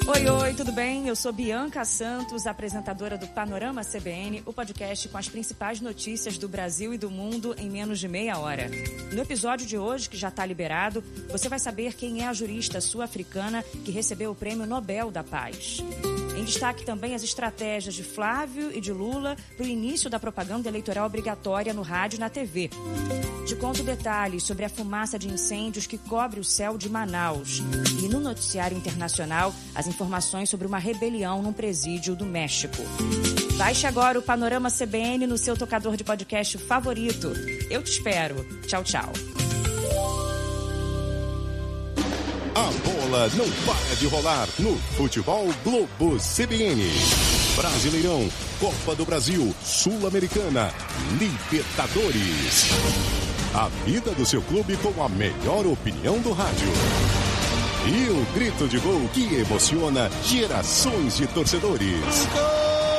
Oi, tudo bem? Eu sou Bianca Santos, apresentadora do Panorama CBN, o podcast com as principais notícias do Brasil e do mundo em menos de meia hora. No episódio de hoje, que já está liberado, você vai saber quem é a jurista sul-africana que recebeu o Prêmio Nobel da Paz. Em destaque também as estratégias de Flávio e de Lula para o início da propaganda eleitoral obrigatória no rádio e na TV. Te conto detalhes sobre a fumaça de incêndios que cobre o céu de Manaus. E no noticiário internacional, as informações sobre uma rebelião num presídio do México. Baixe agora o Panorama CBN no seu tocador de podcast favorito. Eu te espero. Tchau, tchau. A bola não para de rolar no Futebol Globo CBN. Brasileirão, Copa do Brasil, Sul-Americana, Libertadores. A vida do seu clube com a melhor opinião do rádio. E o grito de gol que emociona gerações de torcedores.